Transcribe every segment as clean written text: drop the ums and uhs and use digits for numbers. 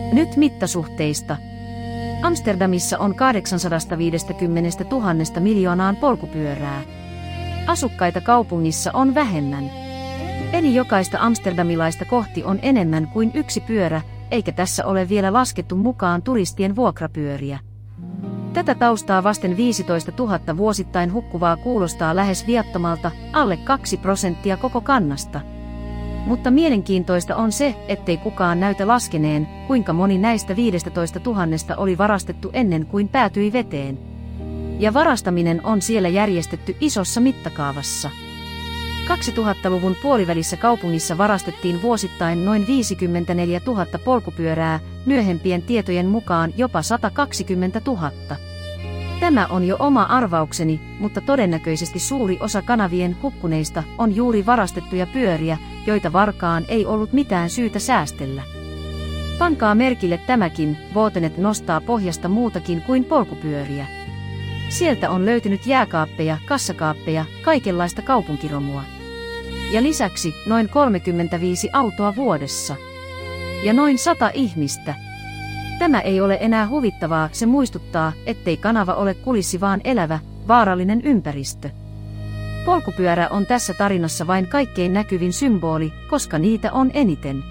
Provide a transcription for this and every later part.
Nyt mittasuhteista. Amsterdamissa on 850 000 miljoonaan polkupyörää. Asukkaita kaupungissa on vähemmän. Eli jokaista amsterdamilaista kohti on enemmän kuin yksi pyörä, eikä tässä ole vielä laskettu mukaan turistien vuokrapyöriä. Tätä taustaa vasten 15 000 vuosittain hukkuvaa kuulostaa lähes viattomalta, alle 2% koko kannasta. Mutta mielenkiintoista on se, ettei kukaan näytä laskeneen, kuinka moni näistä 15 000 oli varastettu ennen kuin päätyi veteen. Ja varastaminen on siellä järjestetty isossa mittakaavassa. 2000-luvun puolivälissä kaupungissa varastettiin vuosittain noin 54 000 polkupyörää, myöhempien tietojen mukaan jopa 120 000. Tämä on jo oma arvaukseni, mutta todennäköisesti suuri osa kanavien hukkuneista on juuri varastettuja pyöriä, joita varkaan ei ollut mitään syytä säästellä. Pankaa merkille tämäkin, Votenet nostaa pohjasta muutakin kuin polkupyöriä. Sieltä on löytynyt jääkaappeja, kassakaappeja, kaikenlaista kaupunkiromua. Ja lisäksi noin 35 autoa vuodessa. Ja noin 100 ihmistä. Tämä ei ole enää huvittavaa, se muistuttaa, ettei kanava ole kulissi vaan elävä, vaarallinen ympäristö. Polkupyörä on tässä tarinassa vain kaikkein näkyvin symboli, koska niitä on eniten.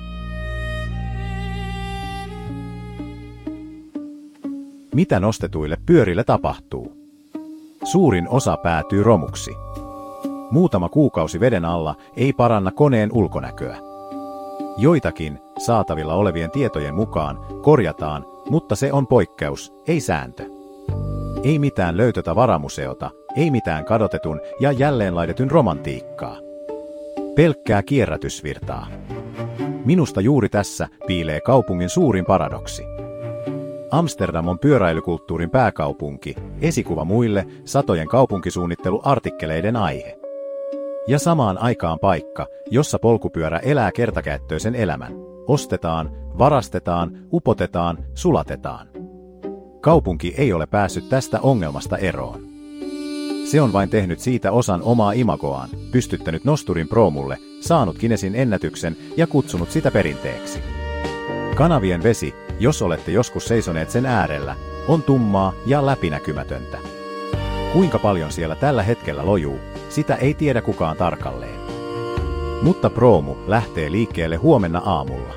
Mitä nostetuille pyörille tapahtuu? Suurin osa päätyy romuksi. Muutama kuukausi veden alla ei paranna koneen ulkonäköä. Joitakin, saatavilla olevien tietojen mukaan, korjataan, mutta se on poikkeus, ei sääntö. Ei mitään löytötavaramuseota, ei mitään kadotetun ja jälleenlaitetun romantiikkaa. Pelkkää kierrätysvirtaa. Minusta juuri tässä piilee kaupungin suurin paradoksi. Amsterdam on pyöräilykulttuurin pääkaupunki, esikuva muille, satojen kaupunkisuunnitteluartikkeleiden aihe. Ja samaan aikaan paikka, jossa polkupyörä elää kertakäyttöisen elämän. Ostetaan, varastetaan, upotetaan, sulatetaan. Kaupunki ei ole päässyt tästä ongelmasta eroon. Se on vain tehnyt siitä osan omaa imagoaan, pystyttänyt nosturin proomulle, saanut Guinnessin ennätyksen ja kutsunut sitä perinteeksi. Kanavien vesi, jos olette joskus seisoneet sen äärellä, on tummaa ja läpinäkymätöntä. Kuinka paljon siellä tällä hetkellä lojuu, sitä ei tiedä kukaan tarkalleen. Mutta proomu lähtee liikkeelle huomenna aamulla.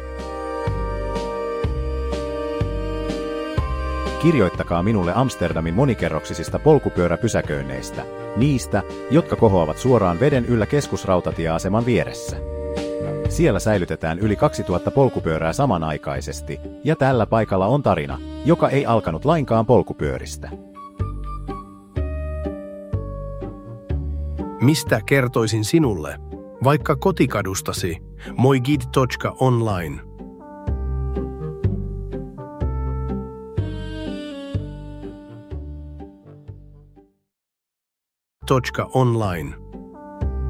Kirjoittakaa minulle Amsterdamin monikerroksisista polkupyöräpysäköinneistä, niistä, jotka kohoavat suoraan veden yllä keskusrautatieaseman vieressä. Siellä säilytetään yli 2000 polkupyörää samanaikaisesti, ja tällä paikalla on tarina, joka ei alkanut lainkaan polkupyöristä. Mistä kertoisin sinulle, vaikka kotikadustasi, moiguide.online. .online